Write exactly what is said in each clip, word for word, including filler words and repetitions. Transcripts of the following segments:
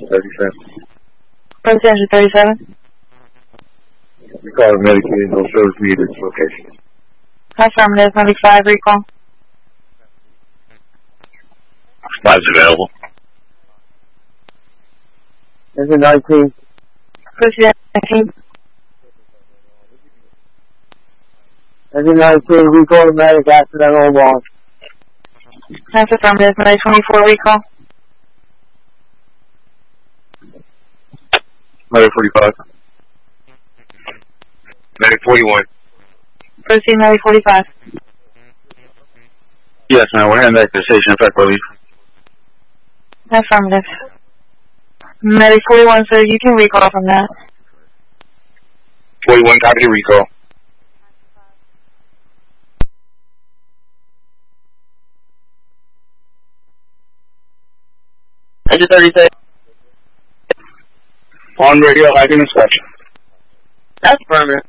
thirty-seven. Proceed engine thirty-seven. We call it medicated, no service needed location. Affirmative, ninety-five, recall. Five's available. Engine nineteen. Proceed nineteen. Engine nineteen, recall automatic accidental launch. That's affirmative, nine twenty-four, recall. Medic forty-five. Medic forty-one. Proceed ninety forty-five. Yes, ma'am. We're heading back to the station. Effect relief. Affirmative. Medic forty-one, sir, you can recall from that. forty-one, copy the recall. Engine thirty-six. On radio, hydrant inspection. That's affirmative.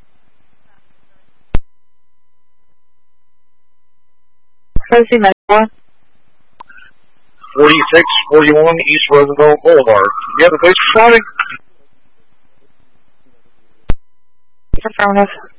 Proceed ninety-four. forty-six forty-one East Roosevelt Boulevard. You have a place for Sonic? Affirmative.